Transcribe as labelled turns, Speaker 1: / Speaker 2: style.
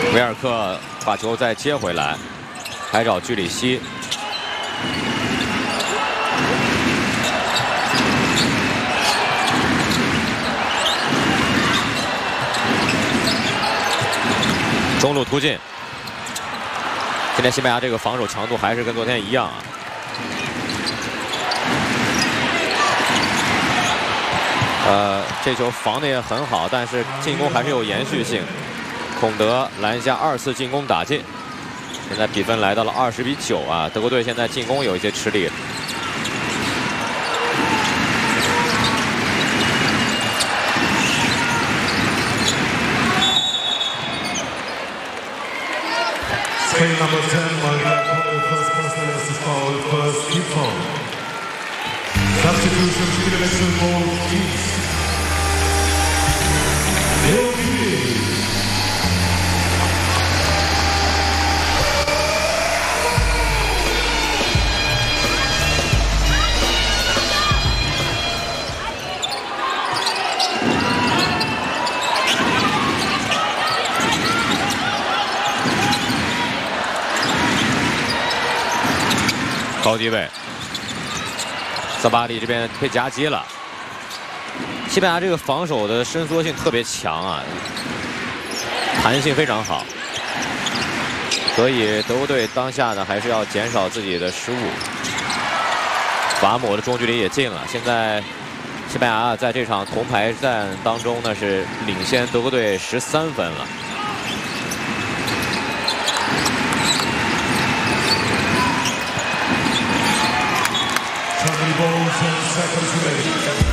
Speaker 1: 维尔克把球再接回来，还找居里希。中路突进。今天西班牙这个防守强度还是跟昨天一样啊。这球防的也很好，但是进攻还是有延续性。孔德篮下2次进攻打进，现在比分来到了20比9啊！德国队现在进攻有一些吃力。
Speaker 2: Play number 10, Malta Congo, first personal is foul, first team foul. Substitution, Spielwechsel, both teams. Leopi.
Speaker 1: 高低位，萨巴里这边被夹击了。西班牙这个防守的伸缩性特别强啊，弹性非常好，所以德国队当下呢还是要减少自己的失误。法姆的中距离也进了，现在西班牙在这场铜牌战当中呢是领先德国队13分了。
Speaker 2: 20 balls and seconds remaining.